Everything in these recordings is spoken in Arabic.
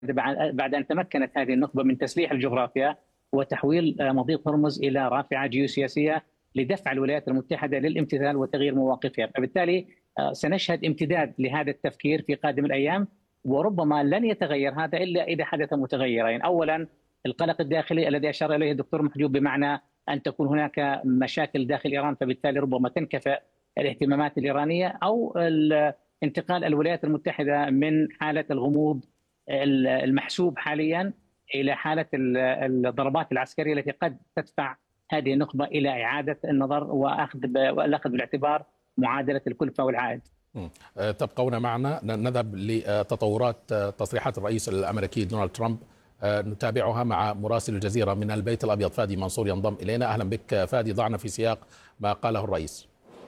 بعد أن تمكنت هذه النخبة من تسليح الجغرافيا وتحويل مضيق هرمز إلى رافعة جيوسياسية لدفع الولايات المتحدة للامتثال وتغيير مواقفها. فبالتالي سنشهد امتداد لهذا التفكير في قادم الأيام، وربما لن يتغير هذا إلا إذا حدث متغيرين. أولا القلق الداخلي الذي أشار إليه الدكتور محجوب، بمعنى أن تكون هناك مشاكل داخل إيران، فبالتالي ربما تنكفئ الاهتمامات الإيرانية، أو انتقال الولايات المتحدة من حالة الغموض المحسوب حاليا إلى حالة الضربات العسكرية التي قد تدفع هذه النخبة إلى إعادة النظر والأخذ بالاعتبار معادلة الكلفة والعائد. تبقون معنا، نذهب لتطورات تصريحات الرئيس الأمريكي دونالد ترامب نتابعها مع مراسل الجزيرة من البيت الأبيض فادي منصور ينضم إلينا. أهلا بك فادي، ضعنا في سياق ما قاله الرئيس.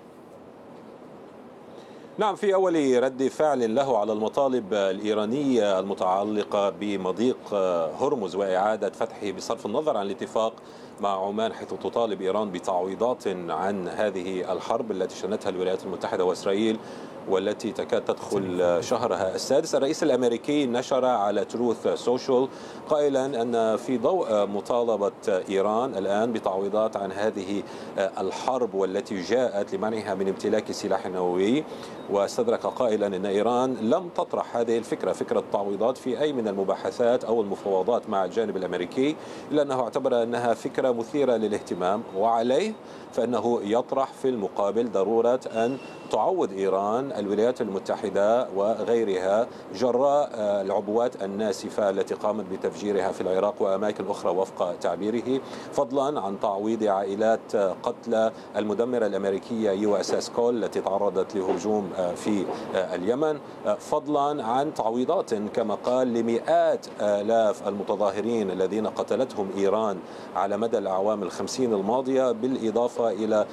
نعم، في أول رد فعل له على المطالب الإيرانية المتعلقة بمضيق هرمز وإعادة فتحه بصرف النظر عن الاتفاق مع عمان، حيث تطالب إيران بتعويضات عن هذه الحرب التي شنتها الولايات المتحدة وإسرائيل والتي تكاد تدخل شهرها السادس. الرئيس الأمريكي نشر على تروث سوشيال قائلا أن في ضوء مطالبة إيران الآن بتعويضات عن هذه الحرب والتي جاءت لمنعها من امتلاك سلاح نووي، واستدرك قائلا أن إيران لم تطرح هذه الفكرة، فكرة التعويضات، في أي من المباحثات أو المفاوضات مع الجانب الأمريكي، إلا أنه اعتبر أنها فكرة مثيرة للاهتمام، وعليه فإنه يطرح في المقابل ضرورة أن تعوض إيران الولايات المتحدة وغيرها جراء العبوات الناسفة التي قامت بتفجيرها في العراق وأماكن أخرى وفق تعبيره، فضلا عن تعويض عائلات قتلى المدمرة الأمريكية USS كول التي تعرضت لهجوم في اليمن، فضلا عن تعويضات كما قال لمئات آلاف المتظاهرين الذين قتلتهم إيران على مدى الأعوام 50 الماضية، بالإضافة إلى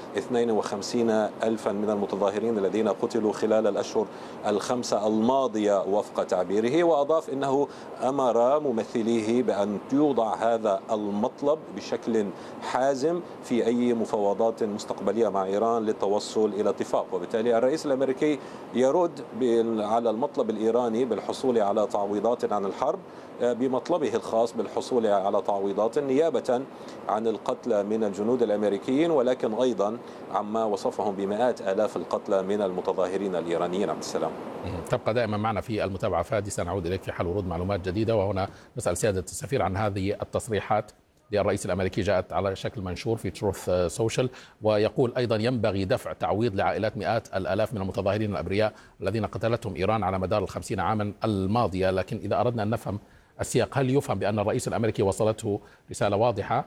52 ألفا من المتظاهرين الذين قتلوا خلال الأشهر 5 الماضية وفق تعبيره. وأضاف أنه أمر ممثليه بأن يوضع هذا المطلب بشكل حازم في أي مفاوضات مستقبلية مع إيران للتوصل إلى اتفاق. وبالتالي الرئيس الأمريكي يرد على المطلب الإيراني بالحصول على تعويضات عن الحرب بمطلبه الخاص بالحصول على تعويضات نيابة عن القتلى من الجنود الأمريكيين، ولكن أيضا عما وصفهم بمئات آلاف القتلى من المتظاهرين الإيرانيين. عبد السلام، تبقى دائما معنا في المتابعة فادي، سنعود إليك في حال ورود معلومات جديدة. وهنا نسأل سيادة السفير عن هذه التصريحات للرئيس الأمريكي، جاءت على شكل منشور في تروث سوشيال، ويقول أيضا ينبغي دفع تعويض لعائلات مئات الآلاف من المتظاهرين الأبرياء الذين قتلتهم إيران على مدار 50 عاما الماضية. لكن إذا أردنا أن نفهم السياق، هل يفهم بأن الرئيس الأمريكي وصلته رسالة واضحة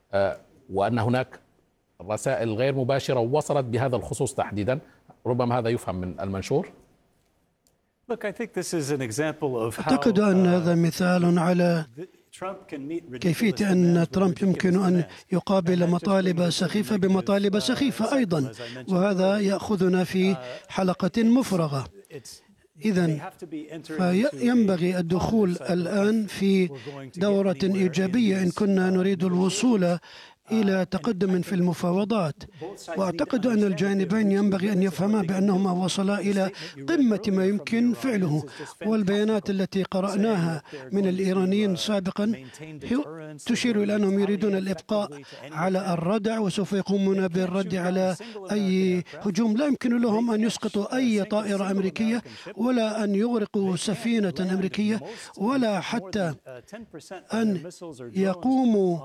وأن هناك رسائل غير مباشرة وصلت بهذا الخصوص تحديدا؟ ربما هذا يفهم من المنشور. أعتقد أن هذا مثال على كيفية أن ترامب يمكن أن يقابل مطالب سخيفة بمطالب سخيفة أيضا، وهذا يأخذنا في حلقة مفرغة. إذن فينبغي الدخول الآن في دورة إيجابية إن كنا نريد الوصول إلى تقدم في المفاوضات. وأعتقد أن الجانبين ينبغي أن يفهما بأنهما وصلا إلى قمة ما يمكن فعله، والبيانات التي قرأناها من الإيرانيين سابقا تشير إلى أنهم يريدون الإبقاء على الردع، وسوف يقومون بالرد على أي هجوم. لا يمكن لهم أن يسقطوا أي طائرة أمريكية، ولا أن يغرقوا سفينة أمريكية، ولا حتى أن يقوموا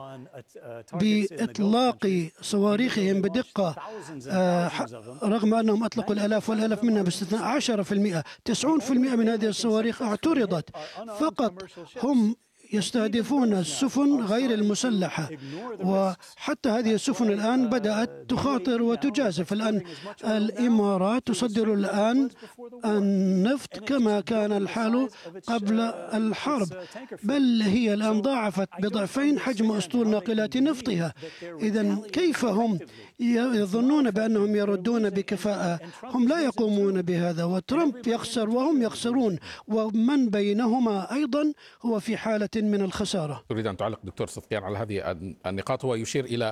بإطلاق صواريخهم بدقة، رغم أنهم أطلقوا الآلاف والآلاف منها باستثناء 10%. 90% من هذه الصواريخ اعترضت، فقط هم يستهدفون السفن غير المسلحة، وحتى هذه السفن الآن بدأت تخاطر وتجازف. الآن الإمارات تصدر الآن النفط كما كان الحال قبل الحرب، بل هي الآن ضاعفت بضعفين حجم أسطول ناقلات نفطها. إذن كيف هم يظنون بأنهم يردون بكفاءة؟ هم لا يقومون بهذا، وترامب يخسر وهم يخسرون، ومن بينهما أيضا هو في حالة من الخسارة. أريد أن تعلق دكتور صفيان على هذه النقاط. هو يشير إلى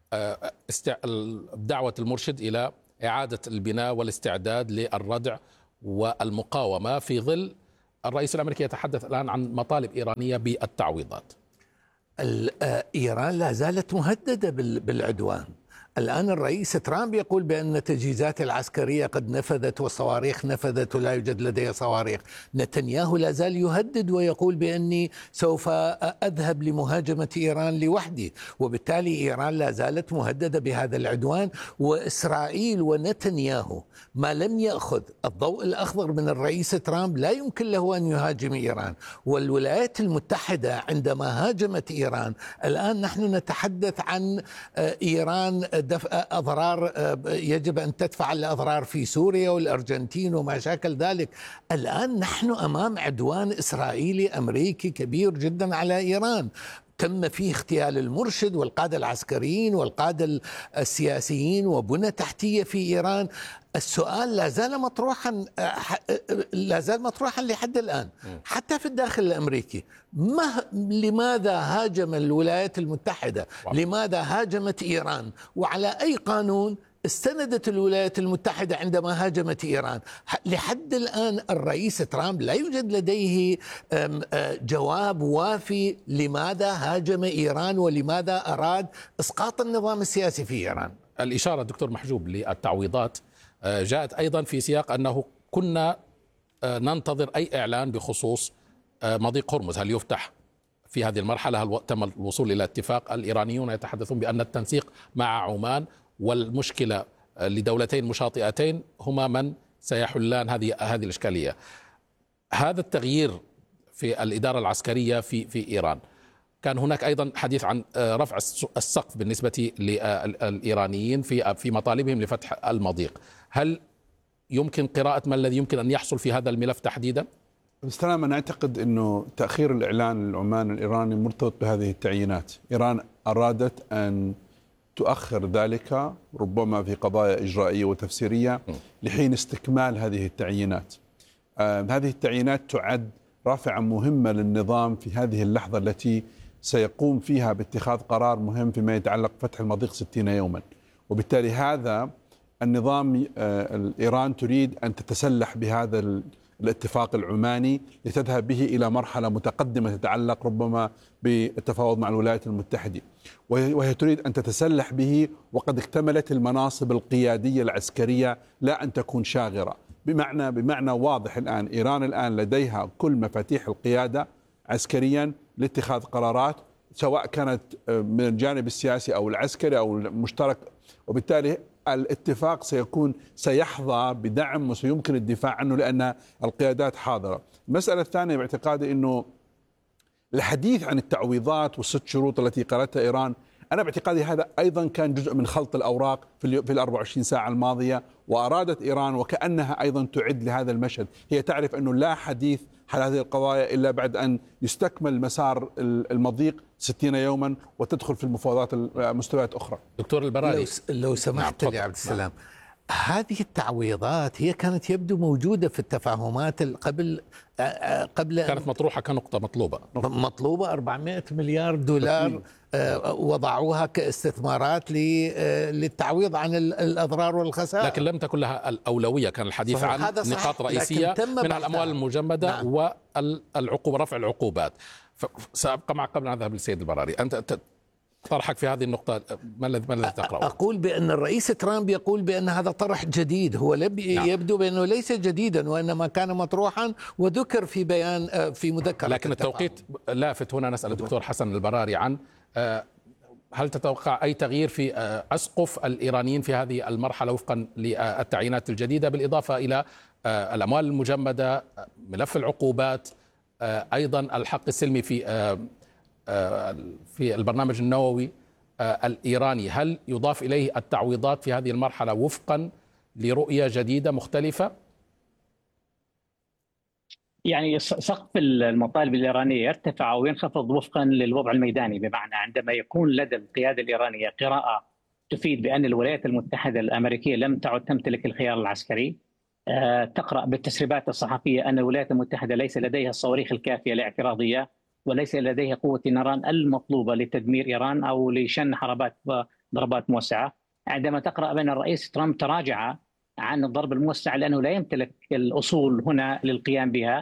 دعوة المرشد إلى إعادة البناء والاستعداد للردع والمقاومة في ظل الرئيس الأمريكي يتحدث الآن عن مطالب إيرانية بالتعويضات. إيران لا زالت مهددة بالعدوان. الآن الرئيس ترامب يقول بأن التجهيزات العسكرية قد نفذت والصواريخ نفذت ولا يوجد لديه صواريخ. نتنياهو لا زال يهدد ويقول بأني سوف أذهب لمهاجمة إيران لوحدي، وبالتالي إيران لا زالت مهددة بهذا العدوان. وإسرائيل ونتنياهو ما لم يأخذ الضوء الأخضر من الرئيس ترامب لا يمكن له أن يهاجم إيران. والولايات المتحدة عندما هاجمت إيران، الآن نحن نتحدث عن إيران أضرار، يجب أن تدفع الأضرار في سوريا والأرجنتين وما شاكل ذلك. الآن نحن أمام عدوان إسرائيلي أمريكي كبير جدا على إيران، تم فيه اغتيال المرشد والقادة العسكريين والقادة السياسيين وبنى تحتية في إيران. السؤال لا زال مطروحا لحد الآن حتى في الداخل الأمريكي. لماذا هاجم الولايات المتحدة؟ لماذا هاجمت إيران؟ وعلى أي قانون استندت الولايات المتحدة عندما هاجمت إيران؟ لحد الآن الرئيس ترامب لا يوجد لديه جواب وافي لماذا هاجم إيران ولماذا أراد إسقاط النظام السياسي في إيران. الإشارة دكتور محجوب للتعويضات جاءت أيضا في سياق أنه كنا ننتظر أي إعلان بخصوص مضيق هرمز، هل يفتح في هذه المرحلة؟ هل تم الوصول إلى اتفاق؟ الإيرانيون يتحدثون بأن التنسيق مع عمان والمشكلة لدولتين مشاطئتين هما من سيحلان هذه الإشكالية. هذا التغيير في الإدارة العسكرية في إيران، كان هناك أيضا حديث عن رفع السقف بالنسبة للإيرانيين في مطالبهم لفتح المضيق. هل يمكن قراءة ما الذي يمكن أن يحصل في هذا الملف تحديدا؟ بالسلام، أنا أعتقد أنه تأخير الإعلان العماني الإيراني مرتبط بهذه التعيينات. إيران أرادت أن تؤخر ذلك ربما في قضايا إجرائية وتفسيرية لحين استكمال هذه التعيينات. هذه التعيينات تعد رافعة مهمة للنظام في هذه اللحظة التي سيقوم فيها باتخاذ قرار مهم فيما يتعلق بفتح المضيق 60 يوما. وبالتالي هذا النظام إيران تريد أن تتسلح بهذا الاتفاق العماني لتذهب به إلى مرحلة متقدمة تتعلق ربما بالتفاوض مع الولايات المتحدة، وهي تريد أن تتسلح به وقد اكتملت المناصب القيادية العسكرية، لا أن تكون شاغرة. بمعنى واضح الآن إيران الآن لديها كل مفاتيح القيادة عسكريا لاتخاذ قرارات، سواء كانت من الجانب السياسي أو العسكري أو المشترك، وبالتالي الاتفاق سيحظى بدعم وسيمكن الدفاع عنه لأن القيادات حاضرة. المسألة الثانية باعتقادي أنه الحديث عن التعويضات والست شروط التي قالتها إيران، أنا باعتقادي هذا أيضا كان جزء من خلط الأوراق في 24 ساعة الماضية، وأرادت إيران وكأنها أيضا تعد لهذا المشهد. هي تعرف أنه لا حديث حل هذه القضايا إلا بعد أن يستكمل مسار المضيق 60 يوما وتدخل في المفاوضات مستويات أخرى. دكتور البراري، لو سمحت لي عبد السلام، هذه التعويضات هي كانت يبدو موجودة في التفاهمات قبل كانت مطروحة كنقطة مطلوبة 400 مليار دولار وضعوها كاستثمارات للتعويض عن الأضرار والخسائر، لكن لم تكن لها الأولوية. كان الحديث عن نقاط رئيسية منها الأموال المجمدة. نعم. والعقوبة، رفع العقوبات. سأبقى معك قبل أن أذهب للسيد البراري. أنت طرحك في هذه النقطة ما الذي تقرأه؟ أقول بأن الرئيس ترامب يقول بأن هذا طرح جديد. هو يبدو بأنه ليس جديدا وإنما كان مطروحا وذكر في بيان في مذكرة. لكن التوقيت لافت. هنا نسأل الدكتور حسن البراري عن هل تتوقع أي تغيير في أسقف الإيرانيين في هذه المرحلة وفقا للتعيينات الجديدة، بالإضافة إلى الأموال المجمدة، ملف العقوبات، أيضا الحق السلمي في البرنامج النووي الإيراني؟ هل يضاف إليه التعويضات في هذه المرحلة وفقا لرؤية جديدة مختلفة؟ يعني سقف المطالب الإيرانية يرتفع أو ينخفض وفقا للوضع الميداني، بمعنى عندما يكون لدى القيادة الإيرانية قراءة تفيد بأن الولايات المتحدة الأمريكية لم تعد تمتلك الخيار العسكري، تقرأ بالتسريبات الصحفية أن الولايات المتحدة ليس لديها الصواريخ الكافية لاعتراضية وليس لديها قوة النيران المطلوبة لتدمير إيران أو لشن ضربات موسعة. عندما تقرأ بأن الرئيس ترامب تراجع عن الضرب الموسع لأنه لا يمتلك الأصول هنا للقيام بها،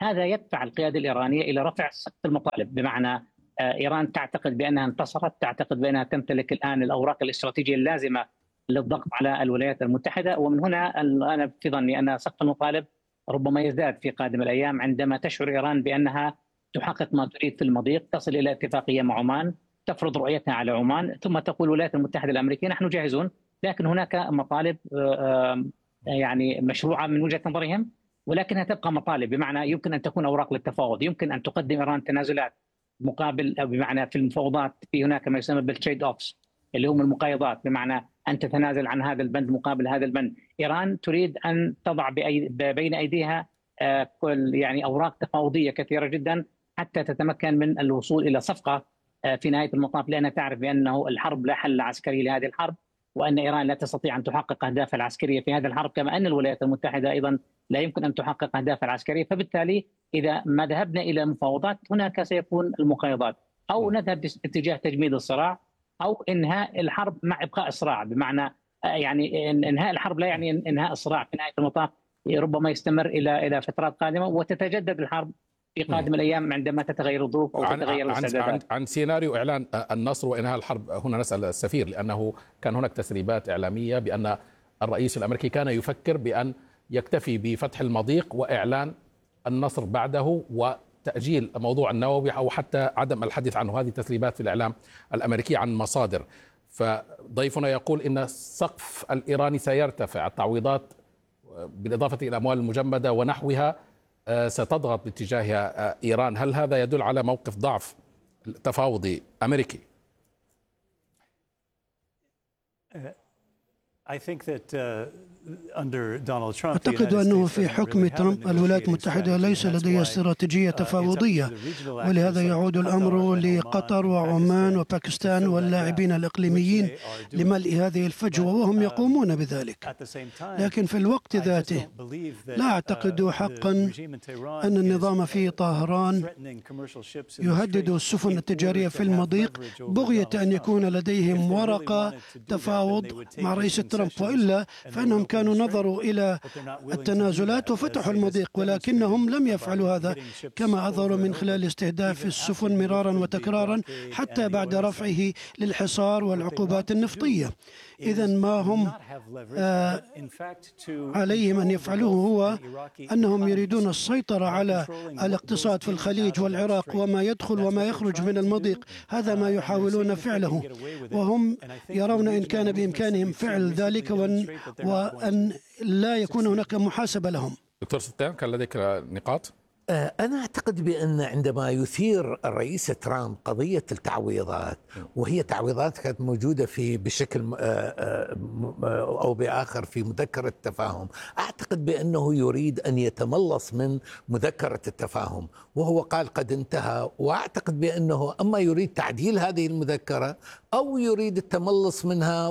هذا يدفع القيادة الإيرانية إلى رفع سقف المطالب، بمعنى إيران تعتقد بأنها انتصرت، تعتقد بأنها تمتلك الآن الأوراق الاستراتيجية اللازمة للضغط على الولايات المتحدة. ومن هنا أنا في ظني أن سقف المطالب ربما يزداد في قادم الأيام عندما تشعر إيران بأنها تحقق ما تريد في المضيق، تصل إلى اتفاقية مع عمان، تفرض رؤيتها على عمان، ثم تقول الولايات المتحدة الأمريكية نحن جاهزون، لكن هناك مطالب يعني مشروعة من وجهة نظرهم، ولكنها تبقى مطالب، بمعنى يمكن أن تكون أوراق للتفاوض، يمكن أن تقدم إيران تنازلات مقابل، بمعنى في المفاوضات في هناك ما يسمى بالتريد اوفس اللي هم المقايضات، بمعنى أن تتنازل عن هذا البند مقابل هذا البند. إيران تريد أن تضع بين أيديها يعني أوراق تفاوضية كثيرة جدا حتى تتمكن من الوصول إلى صفقة في نهاية المطاف، لأنها تعرف بأنه الحرب لا حل عسكري لهذه الحرب، وأن إيران لا تستطيع أن تحقق أهدافها العسكرية في هذه الحرب، كما أن الولايات المتحدة أيضا لا يمكن أن تحقق أهدافها العسكرية. فبالتالي إذا ما ذهبنا إلى مفاوضات هناك سيكون المقايضات، أو نذهب باتجاه تجميد الصراع أو إنهاء الحرب مع إبقاء الصراع، بمعنى يعني إنهاء الحرب لا يعني إنهاء الصراع في نهاية المطاف، ربما يستمر إلى فترات قادمة وتتجدد الحرب في قادم الأيام عندما تتغير الظروف أو تتغير الاستعدادات. عن سيناريو إعلان النصر وإنهاء الحرب، هنا نسأل السفير، لأنه كان هناك تسريبات إعلامية بأن الرئيس الأمريكي كان يفكر بأن يكتفي بفتح المضيق وإعلان النصر بعده وتأجيل موضوع النووي أو حتى عدم الحديث عنه. هذه تسريبات في الإعلام الأمريكي عن مصادر. فضيفنا يقول إن السقف الإيراني سيرتفع، التعويضات بالإضافة إلى الأموال المجمدة ونحوها ستضغط باتجاه إيران. هل هذا يدل على موقف ضعف تفاوضي أمريكي؟ أعتقد أنه في حكم ترامب الولايات المتحدة ليس لديها استراتيجية تفاوضية، ولهذا يعود الأمر لقطر وعمان وباكستان واللاعبين الإقليميين لملء هذه الفجوة، وهم يقومون بذلك. لكن في الوقت ذاته لا أعتقد حقا أن النظام في طهران يهدد السفن التجارية في المضيق بغية أن يكون لديهم ورقة تفاوض مع رئيس ترامب، وإلا فإنهم كانوا نظروا إلى التنازلات وفتحوا المضيق، ولكنهم لم يفعلوا هذا كما أظهروا من خلال استهداف السفن مرارا وتكرارا حتى بعد رفعه للحصار والعقوبات النفطية. إذن ما هم عليهم أن يفعلوه هو أنهم يريدون السيطرة على الاقتصاد في الخليج والعراق وما يدخل وما يخرج من المضيق. هذا ما يحاولون فعله، وهم يرون إن كان بإمكانهم فعل ذلك وأن لا يكون هناك محاسبة لهم. دكتور سلطان، كان لديك نقاط؟ أنا أعتقد بأن عندما يثير الرئيس ترامب قضية التعويضات، وهي تعويضات كانت موجودة بشكل أو بآخر في مذكرة التفاهم، أعتقد بأنه يريد أن يتملص من مذكرة التفاهم، وهو قال قد انتهى. وأعتقد بأنه أما يريد تعديل هذه المذكرة أو يريد التملص منها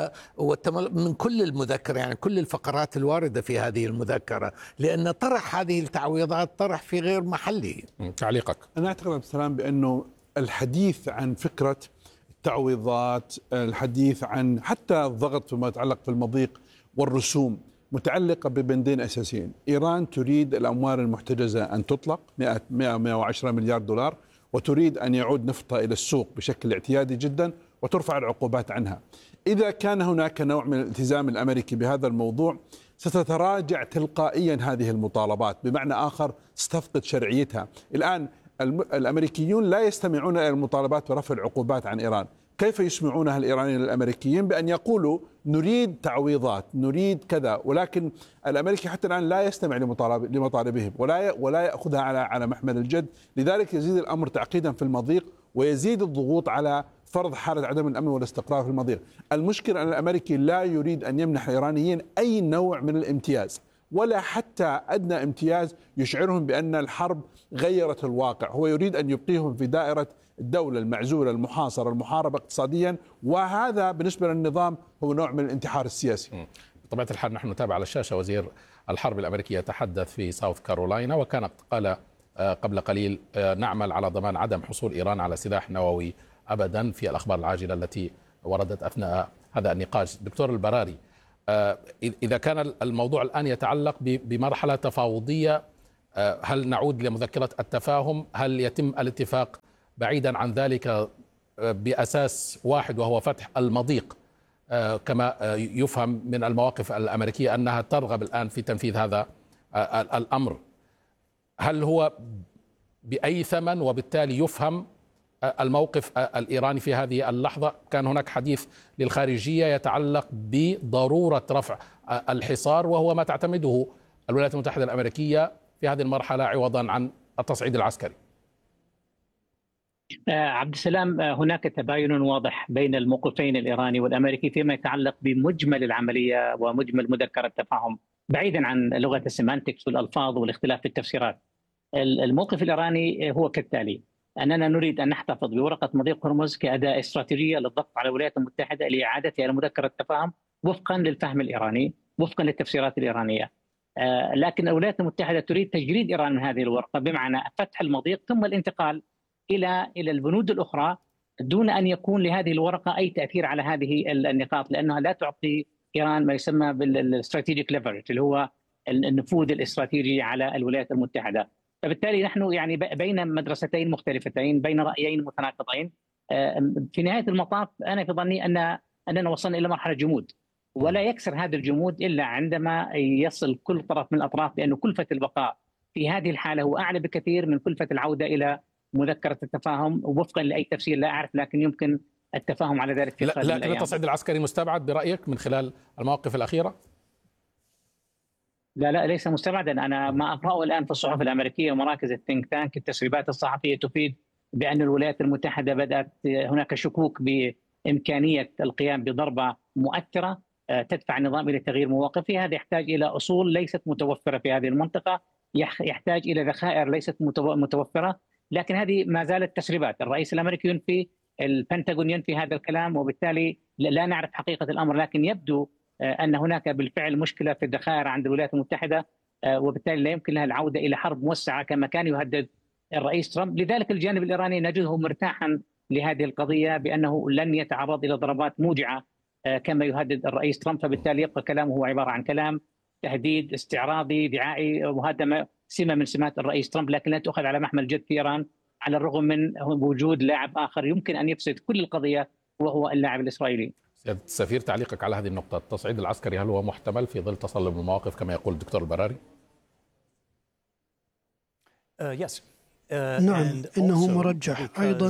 من كل المذكرة، يعني كل الفقرات الواردة في هذه المذكرة، لأن طرح هذه التعويضات طرح في غير محله. تعليقك؟ أنا أعتقد عبد السلام بأنه الحديث عن فكرة التعويضات، الحديث عن حتى الضغط فيما يتعلق في المضيق والرسوم متعلقة ببندين أساسيين. إيران تريد الأموال المحتجزة أن تطلق 110 مليار دولار، وتريد أن يعود نفطها إلى السوق بشكل اعتيادي جدا وترفع العقوبات عنها. إذا كان هناك نوع من الالتزام الأمريكي بهذا الموضوع ستتراجع تلقائيا هذه المطالبات، بمعنى آخر ستفقد شرعيتها. الآن الأمريكيون لا يستمعون إلى المطالبات برفع العقوبات عن إيران. كيف يسمعونها الإيرانيين للأمريكيين؟ بأن يقولوا نريد تعويضات، نريد كذا، ولكن الأمريكي حتى الآن لا يستمع لمطالبهم ولا يأخذها على محمل الجد. لذلك يزيد الأمر تعقيدا في المضيق، ويزيد الضغوط على فرض حالة عدم الأمن والاستقرار في المضيق. المشكلة أن الأمريكي لا يريد أن يمنح الإيرانيين أي نوع من الامتياز، ولا حتى أدنى امتياز يشعرهم بأن الحرب غيرت الواقع. هو يريد أن يبقيهم في دائرة الدولة المعزولة المحاصرة المحاربة اقتصاديا، وهذا بالنسبة للنظام هو نوع من الانتحار السياسي. بطبيعة الحال نحن نتابع على الشاشة وزير الحرب الأمريكي يتحدث في ساوث كارولاينا، وكان قال قبل قليل نعمل على ضمان عدم حصول إيران على سلاح نووي أبدا، في الأخبار العاجلة التي وردت أثناء هذا النقاش. دكتور البراري، إذا كان الموضوع الآن يتعلق بمرحلة تفاوضية هل نعود لمذكرة التفاهم؟ هل يتم الاتفاق بعيدا عن ذلك بأساس واحد وهو فتح المضيق، كما يفهم من المواقف الأمريكية أنها ترغب الآن في تنفيذ هذا الأمر؟ هل هو بأي ثمن؟ وبالتالي يفهم الموقف الإيراني في هذه اللحظة. كان هناك حديث للخارجية يتعلق بضرورة رفع الحصار، وهو ما تعتمده الولايات المتحدة الأمريكية في هذه المرحلة عوضا عن التصعيد العسكري. عبد السلام، هناك تباين واضح بين الموقفين الإيراني والأمريكي فيما يتعلق بمجمل العملية ومجمل مذكرة التفاهم، بعيدا عن لغة السيمانتكس والألفاظ والاختلاف في التفسيرات. الموقف الإيراني هو كالتالي: أننا نريد أن نحتفظ بورقة مضيق هرمز كأداة استراتيجية للضغط على الولايات المتحدة لإعادتها إلى مذكرة التفاهم وفقا للفهم الإيراني، وفقا للتفسيرات الإيرانية. لكن الولايات المتحدة تريد تجريد إيران من هذه الورقة، بمعنى فتح المضيق ثم الانتقال إلى البنود الأخرى دون أن يكون لهذه الورقة أي تأثير على هذه النقاط، لأنها لا تعطي إيران ما يسمى بالاستراتيجيك ليفرج، اللي هو النفوذ الاستراتيجي على الولايات المتحدة. فبالتالي نحن يعني بين مدرستين مختلفتين، بين رأيين متناقضين. في نهاية المطاف أنا في ظني أننا وصلنا إلى مرحلة جمود، ولا يكسر هذا الجمود إلا عندما يصل كل طرف من الأطراف بأن كلفة البقاء في هذه الحالة هو أعلى بكثير من كلفة العودة إلى مذكرة التفاهم، وفقا لأي تفسير لا أعرف، لكن يمكن التفاهم على ذلك في لكن التصعيد العسكري مستبعد برأيك من خلال المواقف الأخيرة؟ لا ليس مستبعدا. أنا ما أقرأه الآن في الصحف الأمريكية ومراكز الثينك تانك، التسريبات الصحفية تفيد بأن الولايات المتحدة بدأت هناك شكوك بإمكانية القيام بضربة مؤثرة تدفع النظام إلى تغيير مواقفه. هذا يحتاج إلى أصول ليست متوفرة في هذه المنطقة، يحتاج إلى ذخائر ليست متوفرة، لكن هذه ما زالت تسريبات. الرئيس الأمريكي ينفي، البنتاغون ينفي هذا الكلام، وبالتالي لا نعرف حقيقة الأمر، لكن يبدو أن هناك بالفعل مشكلة في الذخائر عند الولايات المتحدة، وبالتالي لا يمكن لها العودة إلى حرب موسعة كما كان يهدد الرئيس ترامب. لذلك الجانب الإيراني نجده مرتاحا لهذه القضية بأنه لن يتعرض إلى ضربات موجعة كما يهدد الرئيس ترامب، فبالتالي يبقى كلامه هو عبارة عن كلام تهديد استعراضي دعائي، وهذا سمة من سمات الرئيس ترامب، لكن لا تؤخذ على محمل جد في إيران، على الرغم من وجود لاعب آخر يمكن أن يفسد كل القضية وهو اللاعب الإسرائيلي. سيادة السفير، تعليقك على هذه النقطة، التصعيد العسكري هل هو محتمل في ظل تصلب المواقف كما يقول الدكتور البراري؟ نعم، إنه مرجح أيضا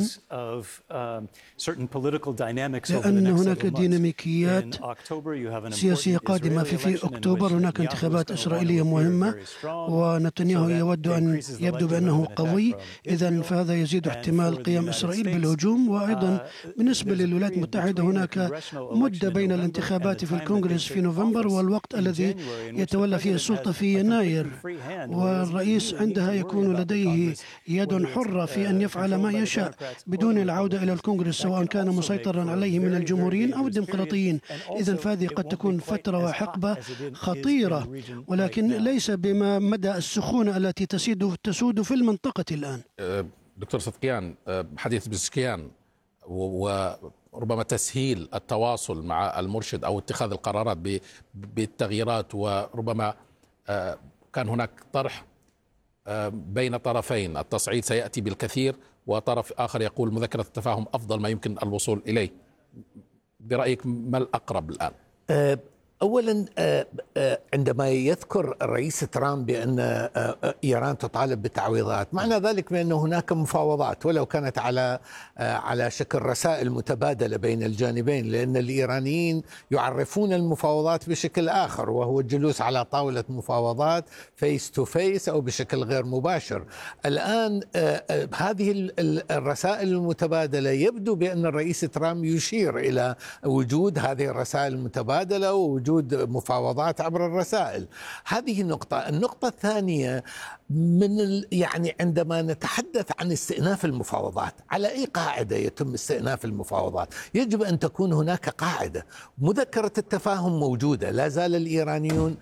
لأن هناك ديناميكيات سياسية قادمة في أكتوبر. هناك انتخابات إسرائيلية مهمة، ونتنياهو يود أن يبدو بأنه قوي، إذن فهذا يزيد احتمال قيام إسرائيل بالهجوم. وأيضا بالنسبة للولايات المتحدة هناك مدة بين الانتخابات في الكونغرس في نوفمبر والوقت الذي يتولى فيه السلطة في يناير، والرئيس عندها يكون لديه يد حرة في أن يفعل ما يشاء بدون العودة إلى الكونغرس، سواء كان مسيطرا عليه من الجمهوريين أو الديمقراطيين. إذن فهذه قد تكون فترة وحقبة خطيرة، ولكن ليس بما مدى السخونة التي تسود في المنطقة الآن. دكتور صدقيان، حديث بزكيان وربما تسهيل التواصل مع المرشد أو اتخاذ القرارات بالتغييرات، وربما كان هناك طرح بين طرفين، التصعيد سيأتي بالكثير وطرف آخر يقول مذكرة التفاهم أفضل ما يمكن الوصول إليه. برأيك ما الأقرب الآن؟ أولا، عندما يذكر الرئيس ترامب بأن إيران تطالب بالتعويضات، معنى ذلك بأن هناك مفاوضات ولو كانت على شكل رسائل متبادلة بين الجانبين، لأن الإيرانيين يعرفون المفاوضات بشكل آخر، وهو الجلوس على طاولة مفاوضات فيس تو فيس أو بشكل غير مباشر. الآن هذه الرسائل المتبادلة يبدو بأن الرئيس ترامب يشير إلى وجود هذه الرسائل المتبادلة ووجود مفاوضات عبر الرسائل. هذه النقطة الثانية، يعني عندما نتحدث عن استئناف المفاوضات، على أي قاعدة يتم استئناف المفاوضات؟ يجب أن تكون هناك قاعدة. مذكرة التفاهم موجودة، لا زال الإيرانيون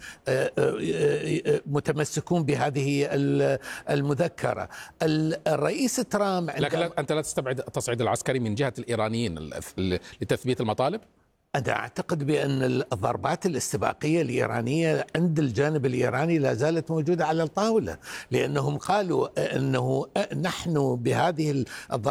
متمسكون بهذه المذكرة. الرئيس ترامب لكن أنت لا تستبعد التصعيد العسكري من جهة الإيرانيين لتثبيت المطالب؟ أنا أعتقد بأن الضربات الاستباقية الإيرانية عند الجانب الإيراني لا زالت موجودة على الطاولة، لأنهم قالوا أنه نحن بهذه الضربات